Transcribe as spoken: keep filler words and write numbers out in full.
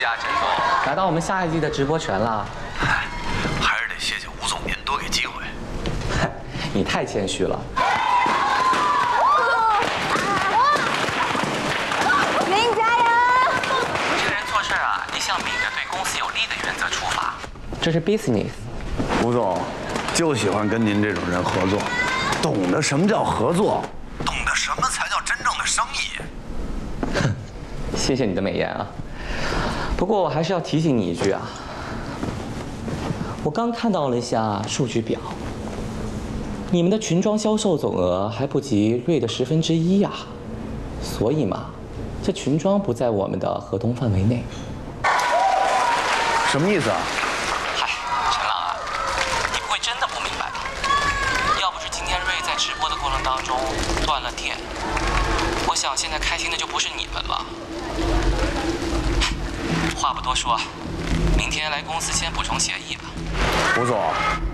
呀，陈总，拿到我们下一季的直播权了。 嗨，还是得谢谢吴总您多给机会。 你太谦虚了。 林加油！ 这个人做事啊，一向秉着对公司有利的原则出发。这是 business。 吴总就喜欢跟您这种人合作，懂得什么叫合作，懂得什么才叫真正的生意。 哼，谢谢你的美言啊。不过我还是要提醒你一句啊，我刚看到了一下数据表，你们的群装销售总额还不及瑞的十分之一呀，所以嘛，这群装不在我们的合同范围内。 什么意思啊？ 嗨，陈浪啊，你不会真的不明白吧？要不是今天瑞在直播的过程当中断了电，我想现在开心的就不是你们了。话不多说，明天来公司签补充协议吧。 吴总。